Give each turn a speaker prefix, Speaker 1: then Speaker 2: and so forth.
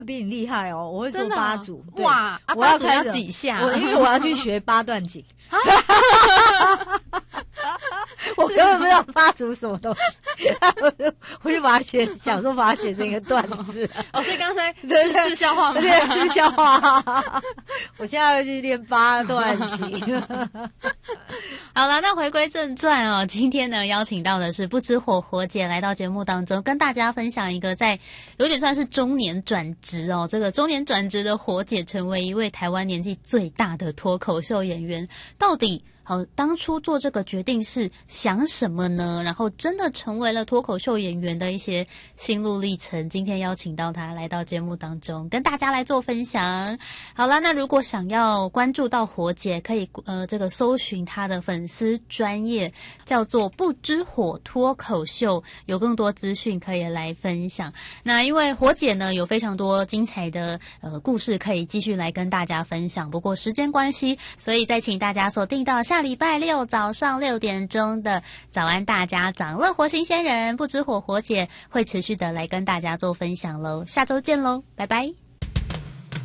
Speaker 1: 比你厉害哦，我会做
Speaker 2: 真的
Speaker 1: 八组。
Speaker 2: 哇，
Speaker 1: 我要
Speaker 2: 八组要
Speaker 1: 开始
Speaker 2: 几下？
Speaker 1: 因为我要去学八段锦。我根本不知道八组什么东西，我就把它想说把它写成一个段子。
Speaker 2: 哦，所以刚才是笑话吗？
Speaker 1: 对，是笑话。我现在要去练八段锦。
Speaker 2: 好了，那回归正传哦，今天呢邀请到的是不知火火姐来到节目当中，跟大家分享一个在有点算是中年转职哦，这个中年转职的火姐成为一位台湾年纪最大的脱口秀演员，到底当初做这个决定是想什么呢？然后真的成为了脱口秀演员的一些心路历程。今天邀请到他来到节目当中，跟大家来做分享。好啦，那如果想要关注到火姐，可以这个搜寻她的粉丝专页，叫做不知火脱口秀，有更多资讯可以来分享。那因为火姐呢有非常多精彩的故事可以继续来跟大家分享，不过时间关系，所以再请大家锁定到下礼拜六早上6点钟的早安大家长，乐活新鲜人不知火火姐会持续的来跟大家做分享咯，下周见咯，拜拜。